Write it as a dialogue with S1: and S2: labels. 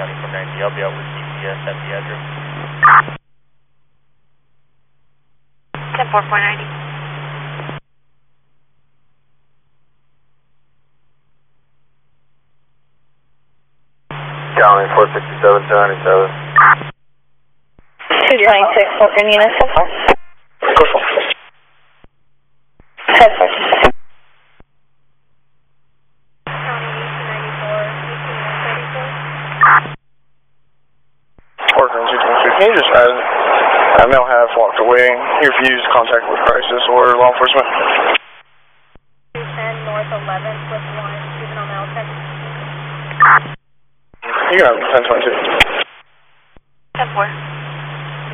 S1: County 490. I'll be out with GPS at the address.
S2: 10-4-490.
S3: County 467-297.
S2: 226, what unit so far?
S3: Go for it.
S2: 10-4.
S3: Can you just add, Mel has walked away. He refused contact with crisis or law enforcement.
S4: 210 North 11th with 1 juvenile male check.
S3: You can have 1022.
S2: 10-4.